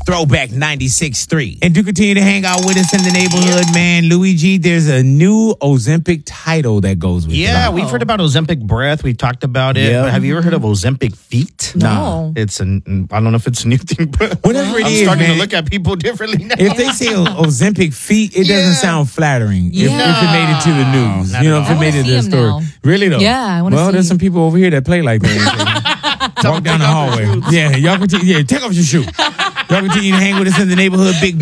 Throwback 96.3. And do continue to hang out with us in the neighborhood, man. Luigi, there's a new Ozempic title that goes with it. Yeah, we've heard about Ozempic breath. We talked about it. Yeah. But have you ever heard of Ozempic feet? No. I don't know if it's a new thing, but Whatever it I'm is, starting man. to look at people differently now. If they say Ozempic feet, it doesn't sound flattering. If it made it to the news. not You know, at if all. it made it to the I wanna see 'em story. now. Really, though? Yeah, I wanna Well, see. there's some people over here that play like that. Walk down the hallway. Yeah, y'all continue. Yeah, take off your shoe. Y'all continue to hang with us in the neighborhood. Big